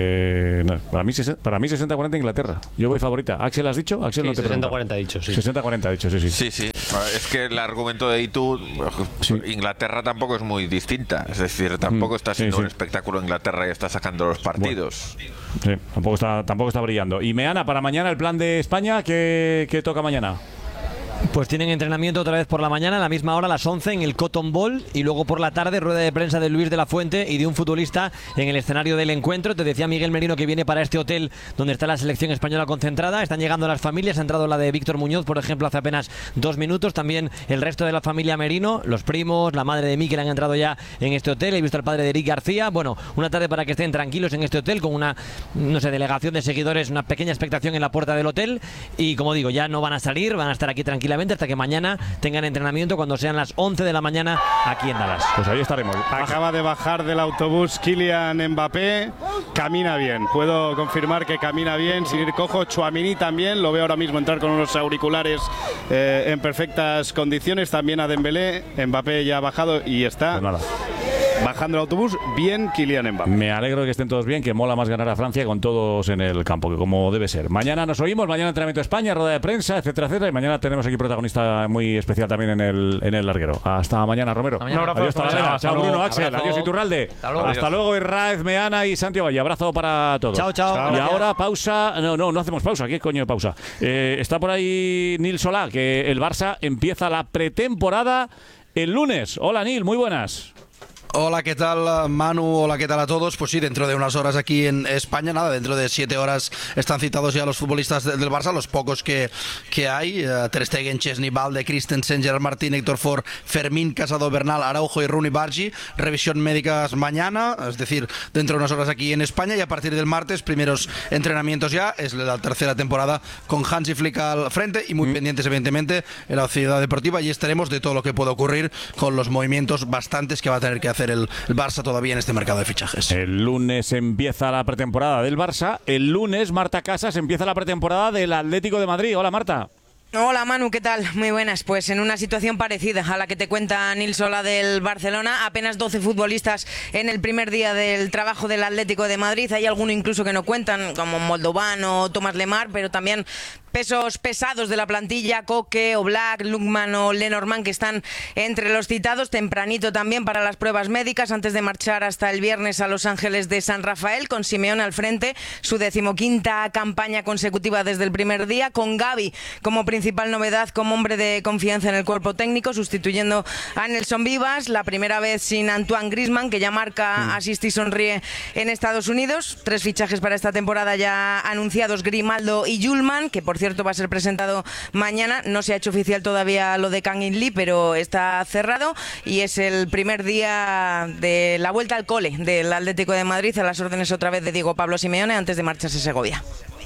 Eh, no, para mí para mí sesenta cuarenta Inglaterra. Yo voy favorita. ¿Axel has dicho? Axel sí, no te sesenta cuarenta ha dicho, sí. sesenta cuarenta ha dicho, sí, sí. Sí, sí. Es que el argumento de Itu, sí. Inglaterra tampoco es muy distinta. Es decir, tampoco está siendo sí, sí. un espectáculo Inglaterra y está sacando los partidos. Bueno, sí, tampoco está, tampoco está brillando. Y Meana, para mañana el plan de España, ¿qué, qué toca mañana? Pues tienen entrenamiento otra vez por la mañana, a la misma hora, a las once, en el Cotton Bowl, y luego por la tarde, rueda de prensa de Luis de la Fuente y de un futbolista en el escenario del encuentro. Te decía Miguel Merino que viene para este hotel donde está la selección española concentrada. Están llegando las familias, ha entrado la de Víctor Muñoz, por ejemplo, hace apenas dos minutos. También el resto de la familia Merino, los primos, la madre de Mikel han entrado ya en este hotel. He visto al padre de Eric García. Bueno, una tarde para que estén tranquilos en este hotel, con una, no sé, delegación de seguidores, una pequeña expectación en la puerta del hotel. Y como digo, ya no van a salir, van a estar aquí tranquilamente hasta que mañana tengan entrenamiento cuando sean las once de la mañana aquí en Dallas. Pues ahí estaremos. Acaba de bajar del autobús Kylian Mbappé, camina bien, puedo confirmar que camina bien, sin ir cojo. Tchouaméni también, lo veo ahora mismo entrar con unos auriculares eh, en perfectas condiciones, también a Dembélé. Mbappé ya ha bajado y está pues nada. bajando el autobús, bien Kylian Mbappé. Me alegro de que estén todos bien, que mola más ganar a Francia con todos en el campo, que como debe ser. Mañana nos oímos, mañana entrenamiento de España, rueda de prensa, etcétera, etcétera, y mañana tenemos aquí protagonista muy especial también en el, en el larguero. Hasta mañana, Romero. Hasta mañana. Adiós, Talavera. Chao, Bruno, luego. Axel. Abrazo. Adiós, Iturralde. Hasta luego. Hasta luego, Irraez, Meana y Santiago Valle. Abrazo para todos. Chao, chao. Y Gracias. ahora pausa. No, no, no hacemos pausa. ¿Qué coño de pausa? Eh, está por ahí Nil Solá, que el Barça empieza la pretemporada el lunes. Hola, Nil, muy buenas. Hola, ¿qué tal, Manu? Hola, ¿qué tal a todos? Pues sí, dentro de unas horas aquí en España, nada, dentro de siete horas están citados ya los futbolistas del Barça, los pocos que, que hay, uh, Ter Stegen, Chesney, Balde, Christensen, Gerard Martín, Héctor Ford, Fermín, Casado, Bernal, Araujo y Rooney Bargi. Revisión médicas mañana, es decir, dentro de unas horas aquí en España, y a partir del martes, primeros entrenamientos ya, es la tercera temporada con Hansi Flick al frente y muy mm. pendientes, evidentemente, en la Ciudad Deportiva, y estaremos de todo lo que pueda ocurrir con los movimientos bastantes que va a tener que hacer El, el Barça todavía en este mercado de fichajes. El lunes empieza la pretemporada del Barça. El lunes, Marta Casas, empieza la pretemporada del Atlético de Madrid. Hola, Marta. Hola Manu, ¿qué tal? Muy buenas. Pues en una situación parecida a la que te cuenta Nil Solá del Barcelona, apenas doce futbolistas en el primer día del trabajo del Atlético de Madrid. Hay alguno incluso que no cuentan, como Moldovano, Tomás Lemar, pero también pesos pesados de la plantilla, Coque, Oblak, Lukman o Lenormand, que están entre los citados. Tempranito también para las pruebas médicas antes de marchar hasta el viernes a Los Ángeles de San Rafael, con Simeone al frente, su decimoquinta campaña consecutiva desde el primer día, con Gavi como principal novedad, como hombre de confianza en el cuerpo técnico, sustituyendo a Nelson Vivas, la primera vez sin Antoine Griezmann, que ya marca, asiste y sonríe en Estados Unidos. Tres fichajes para esta temporada ya anunciados, Grimaldo y Yulman, que por cierto va a ser presentado mañana. No se ha hecho oficial todavía lo de Kang In Lee, pero está cerrado, y es el primer día de la vuelta al cole del Atlético de Madrid, a las órdenes otra vez de Diego Pablo Simeone antes de marcharse a Segovia.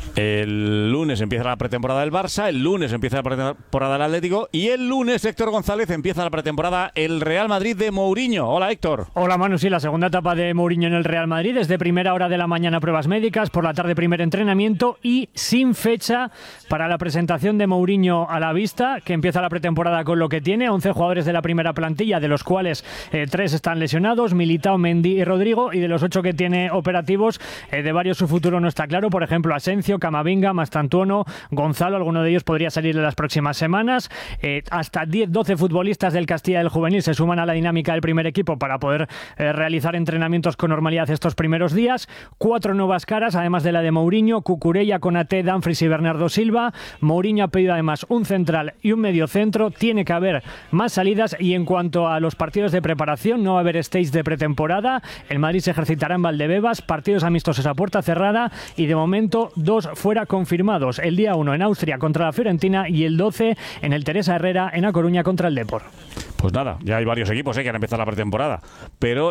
El lunes empieza la pretemporada del Barça, el lunes empieza la pretemporada del Atlético, y el lunes, Héctor González, empieza la pretemporada el Real Madrid de Mourinho. Hola, Héctor. Hola, Manu. Sí, la segunda etapa de Mourinho en el Real Madrid. Desde primera hora de la mañana pruebas médicas, por la tarde primer entrenamiento, y sin fecha para la presentación de Mourinho a la vista, que empieza la pretemporada con lo que tiene. once jugadores de la primera plantilla, de los cuales eh, tres están lesionados, Militao, Mendy y Rodrigo, y de los ocho que tiene operativos, eh, de varios su futuro no está claro. Por ejemplo, Asencio, Camavinga, Mastantuono, Gonzalo, alguno de ellos podría salir en las próximas semanas. Eh, hasta diez doce futbolistas del Castilla del Juvenil se suman a la dinámica del primer equipo para poder eh, realizar entrenamientos con normalidad estos primeros días. Cuatro nuevas caras, además de la de Mourinho: Cucurella, Konaté, Dumfries y Bernardo Silva. Mourinho ha pedido además un central y un mediocentro. Tiene que haber más salidas, y en cuanto a los partidos de preparación, no va a haber stage de pretemporada. El Madrid se ejercitará en Valdebebas, partidos amistosos a puerta cerrada, y de momento dos fuera confirmados. El día uno en Austria contra la Fiorentina y el doce en el Teresa Herrera en A Coruña contra el Depor. Pues nada, ya hay varios equipos eh, que han empezado la pretemporada, pero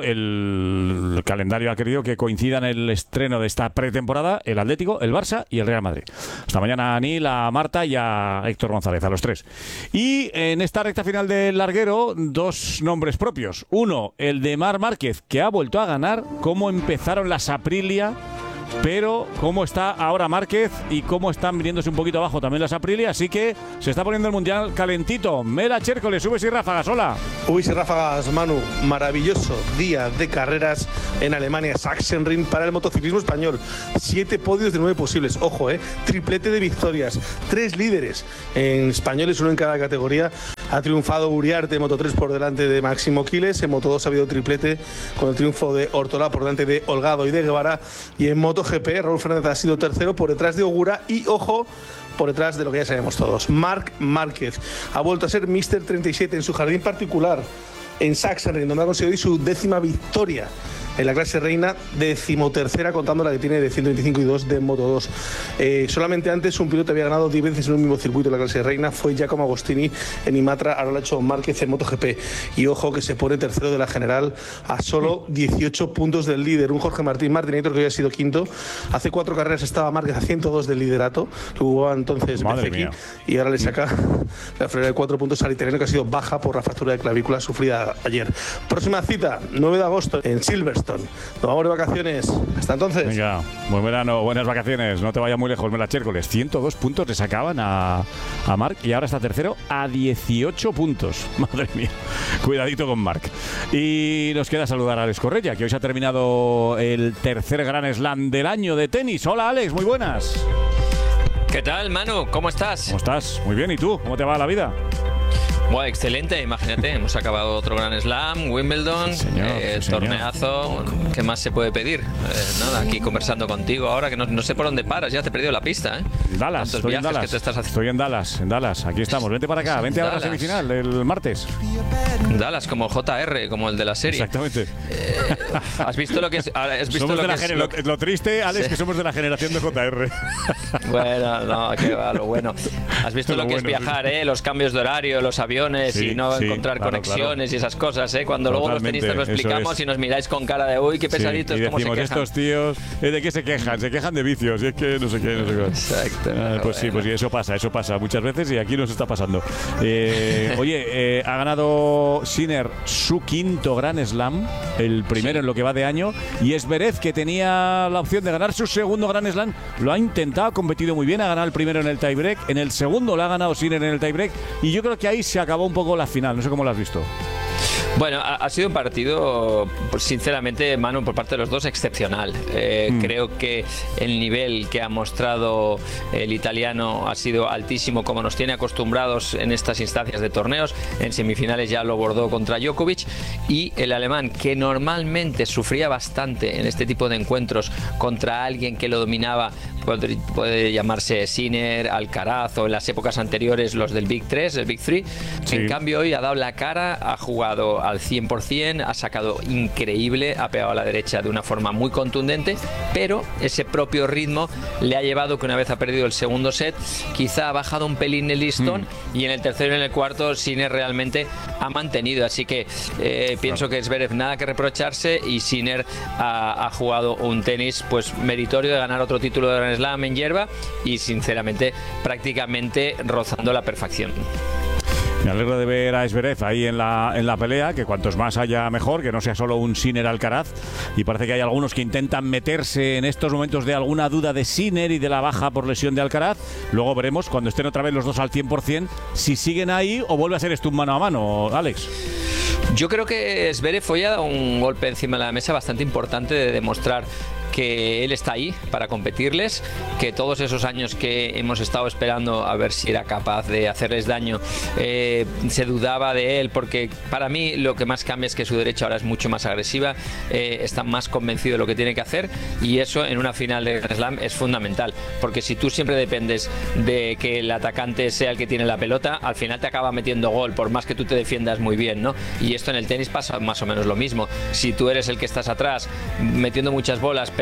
el, el calendario ha querido que coincidan el estreno de esta pretemporada el Atlético, el Barça y el Real Madrid. Hasta mañana a Anil, a Marta y a Héctor González, a los tres. Y en esta recta final del larguero, dos nombres propios. Uno, el de Marc Márquez, que ha vuelto a ganar. Cómo empezaron las Aprilia, pero cómo está ahora Márquez y cómo están viniéndose un poquito abajo también las Aprilia, así que se está poniendo el Mundial calentito. Mera Chércoles, subes y ráfagas, hola. Subes y ráfagas, Manu. Maravilloso día de carreras en Alemania, Sachsenring para el motociclismo español. Siete podios de nueve posibles, ojo, eh, triplete de victorias, tres líderes en españoles, uno en cada categoría. Ha triunfado Uriarte en Moto tres por delante de Máximo Quiles, en Moto dos ha habido triplete con el triunfo de Ortola por delante de Holgado y de Guevara, y en Moto G P Raúl Fernández ha sido tercero por detrás de Ogura y, ojo, por detrás de lo que ya sabemos todos, Marc Márquez. Ha vuelto a ser míster treinta y siete en su jardín particular en Sachsenring, donde ha conseguido su décima victoria en la clase reina, decimotercera contando la que tiene de ciento veinticinco y dos de Moto dos. Eh, solamente antes un piloto había ganado diez veces en un mismo circuito en la clase reina, fue Giacomo Agostini en Imatra, ahora lo ha hecho Márquez en MotoGP. Y ojo que se pone tercero de la general a solo dieciocho puntos del líder, un Jorge Martín Martinator que había sido quinto. Hace cuatro carreras estaba Márquez a ciento dos del liderato, que jugaba entonces Bezeki, y ahora le saca la frena de cuatro puntos al italiano, que ha sido baja por la fractura de clavícula sufrida ayer. Próxima cita, nueve de agosto en Silverstone. Nos vamos de vacaciones. Hasta entonces. Venga, buen verano, buenas vacaciones. No te vayas muy lejos, Mela Chércoles. ciento dos puntos le sacaban a, a Marc y ahora está tercero a dieciocho puntos. Madre mía. Cuidadito con Marc. Y nos queda saludar a Alex Correia, que hoy se ha terminado el tercer Gran Slam del año de tenis. Hola, Alex, muy buenas. ¿Qué tal, Manu? ¿Cómo estás? ¿Cómo estás? Muy bien. ¿Y tú? ¿Cómo te va la vida? Bueno, excelente, imagínate, hemos acabado otro Gran Slam, Wimbledon, sí, señor, eh, sí, torneazo, ¿qué más se puede pedir? Eh, nada, aquí conversando contigo ahora, que no, no sé por dónde paras, ya te he perdido la pista, ¿eh? Dallas, estoy en Dallas, que te estás haciendo. Estoy en Dallas, en Dallas, aquí estamos, vente para acá, vente Dallas. A la semifinal el martes. Dallas, como J R, como el de la serie. Exactamente. Eh, ¿Has visto lo que es? ¿Has visto somos lo de que la es? Lo, lo triste, Alex, sí. Que somos de la generación de J R. Bueno, no, que va, lo bueno. ¿Has visto lo, lo que bueno, es viajar, sí. eh? Los cambios de horario, los aviones sí, y no sí, encontrar claro, conexiones claro. Y esas cosas, ¿eh? Cuando Totalmente, luego los tenistas lo explicamos y nos miráis con cara de uy, qué pesaditos, sí, y cómo se quejan. Estos tíos, ¿eh? ¿De qué se quejan? Se quejan de vicios, y es que no sé qué, no sé qué. Exacto. Ah, pues bueno. Sí, pues sí, eso pasa, eso pasa muchas veces y aquí nos está pasando. Eh, oye, eh, ha ganado Sinner su quinto Gran Slam, el primero sí. En lo que va de año, y Zverev, que tenía la opción de ganar su segundo Gran Slam, lo ha intentado, ha competido muy bien, ha ganado el primero en el tiebreak, en el segundo lo ha ganado Sinner en el tiebreak, y yo creo que ahí se acabó un poco la final, no sé cómo lo has visto. Bueno, ha, ha sido un partido, pues, sinceramente, Manu, por parte de los dos, excepcional. Eh, mm. Creo que el nivel que ha mostrado el italiano ha sido altísimo, como nos tiene acostumbrados en estas instancias de torneos. En semifinales ya lo bordó contra Djokovic. Y el alemán, que normalmente sufría bastante en este tipo de encuentros contra alguien que lo dominaba, puede, puede llamarse Sinner, Alcaraz o en las épocas anteriores los del Big tres, el Big tres. Sí. En cambio, hoy ha dado la cara, ha jugado al cien por cien, ha sacado increíble, ha pegado a la derecha de una forma muy contundente, pero ese propio ritmo le ha llevado que una vez ha perdido el segundo set, quizá ha bajado un pelín el listón mm. y en el tercero y en el cuarto Sinner realmente ha mantenido, así que eh, pienso que Zverev nada que reprocharse y Sinner ha, ha jugado un tenis pues meritorio de ganar otro título de Grand Slam en hierba y sinceramente prácticamente rozando la perfección. Me alegro de ver a Zverev ahí en la, en la pelea, que cuantos más haya mejor, que no sea solo un Sinner Alcaraz, y parece que hay algunos que intentan meterse en estos momentos de alguna duda de Sinner y de la baja por lesión de Alcaraz. Luego veremos cuando estén otra vez los dos al cien por cien si siguen ahí o vuelve a ser esto un mano a mano, Alex. Yo creo que Zverev hoy ha dado un golpe encima de la mesa bastante importante de demostrar que él está ahí para competirles, que todos esos años que hemos estado esperando a ver si era capaz de hacerles daño, eh, se dudaba de él, porque para mí lo que más cambia es que su derecha ahora es mucho más agresiva, eh, está más convencido de lo que tiene que hacer y eso en una final de Grand Slam es fundamental, porque si tú siempre dependes de que el atacante sea el que tiene la pelota, al final te acaba metiendo gol, por más que tú te defiendas muy bien, ¿no? Y esto en el tenis pasa más o menos lo mismo, si tú eres el que estás atrás metiendo muchas bolas, pero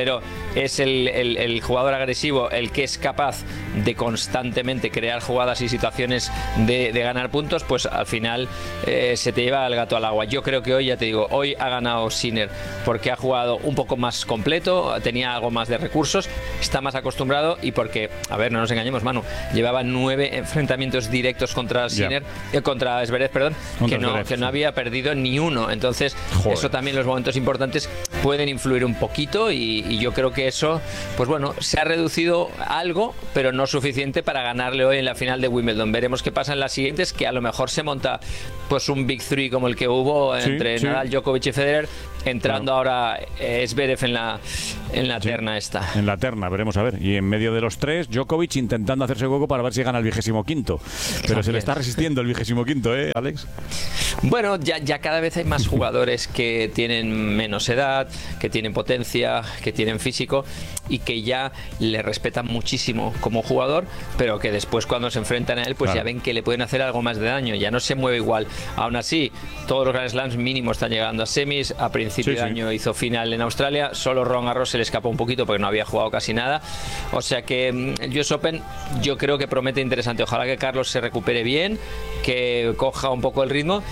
pero es el, el, el jugador agresivo el que es capaz de constantemente crear jugadas y situaciones de, de ganar puntos, pues al final eh, se te lleva el gato al agua. Yo creo que hoy, ya te digo, hoy ha ganado Sinner porque ha jugado un poco más completo, tenía algo más de recursos, está más acostumbrado y porque, a ver, no nos engañemos, Manu, llevaba nueve enfrentamientos directos contra Sinner, yeah. eh, contra Zverev, perdón, contra que, no, Zverev, que no había perdido ni uno. Entonces, Joder. eso también, los momentos importantes pueden influir un poquito y, y yo creo que eso, pues bueno, se ha reducido algo, pero no suficiente para ganarle hoy en la final de Wimbledon. Veremos qué pasa en las siguientes, que a lo mejor se monta pues un Big Three como el que hubo sí, entre sí. Nadal, Djokovic y Federer, entrando bueno. ahora eh, Zverev en la, en la sí. terna esta. En la terna, veremos a ver. Y en medio de los tres, Djokovic intentando hacerse hueco para ver si gana el vigésimo quinto. Pero También. se le está resistiendo el vigésimo quinto, ¿eh, Alex? Bueno, ya, ya cada vez hay más jugadores que tienen menos edad, que tienen potencia, que tienen físico y que ya le respetan muchísimo como jugador, pero que después cuando se enfrentan a él, pues claro. ya ven que le pueden hacer algo más de daño, ya no se mueve igual. Aún así, todos los Grand Slams mínimo están llegando a semis, a principio sí, de sí. año hizo final en Australia, solo Roland Garros se le escapó un poquito porque no había jugado casi nada, o sea que el U S Open yo creo que promete interesante. Ojalá que Carlos se recupere bien, que coja un poco el ritmo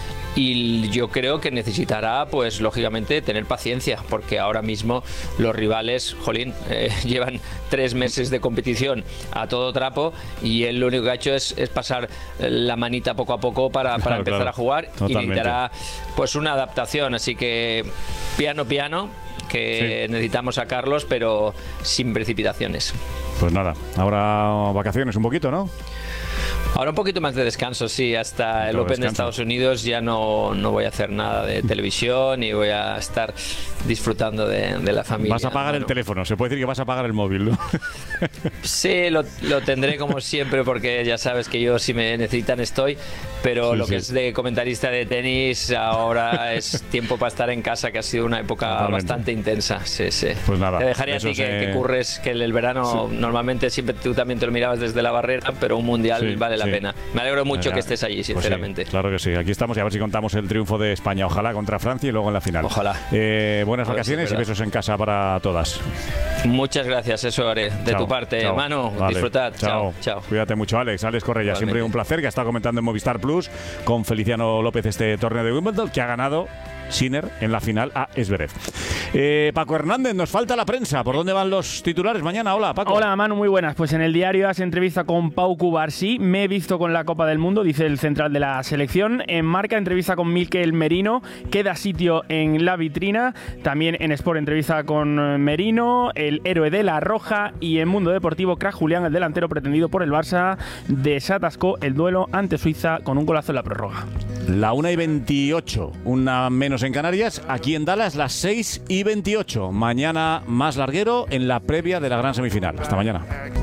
y yo creo que necesitará, pues lógicamente, tener paciencia, porque ahora mismo los rivales, jolín, eh, llevan tres meses de competición a todo trapo y él lo único que ha hecho es, es pasar la manita poco a poco para, para claro, empezar claro. a jugar. Totalmente. Y necesitará pues una adaptación, así que piano piano, que sí. necesitamos a Carlos, pero sin precipitaciones. Pues nada, ahora vacaciones un poquito, ¿no? Ahora un poquito más de descanso, sí, hasta el Open descanso. de Estados Unidos ya no, no voy a hacer nada de televisión y voy a estar disfrutando de, de la familia. Vas a apagar bueno. el teléfono, se puede decir que vas a apagar el móvil, ¿no? Sí, lo, lo tendré como siempre porque ya sabes que yo si me necesitan estoy, pero sí, lo sí. que es de comentarista de tenis ahora es tiempo para estar en casa, que ha sido una época Totalmente. bastante intensa, sí, sí. Pues nada. Te dejaría a ti se... que, que curres, que el, el verano sí. normalmente siempre tú también te lo mirabas desde la barrera, pero un mundial sí, vale la sí. pena. Me alegro mucho ya, que estés allí, sinceramente. Pues sí, claro que sí. Aquí estamos y a ver si contamos el triunfo de España. Ojalá contra Francia y luego en la final. Ojalá. Eh, buenas a vacaciones si y besos en casa para todas. Muchas gracias, eso haré. De chao, tu parte, chao. Manu. Vale. Disfrutad. Chao. chao. Cuídate mucho, Alex. Alex Correia, Igualmente. siempre un placer, que ha estado comentando en Movistar Plus con Feliciano López este torneo de Wimbledon, que ha ganado Sinner en la final a Zverev. Eh, Paco Hernández, nos falta la prensa. ¿Por dónde van los titulares mañana? Hola, Paco. Hola, Manu, muy buenas. Pues en el diario hace entrevista con Pau Cubarsí. Me he visto con la Copa del Mundo, dice el central de la selección. En Marca, entrevista con Mikel Merino. Queda sitio en la vitrina. También en Sport, entrevista con Merino, el héroe de la Roja. Y en Mundo Deportivo, Crack Julián, el delantero pretendido por el Barça, desatascó el duelo ante Suiza con un golazo en la prórroga. La una y veintiocho, una menos en Canarias, aquí en Dallas las seis y veintiocho. Mañana más larguero en la previa de la gran semifinal. Hasta mañana.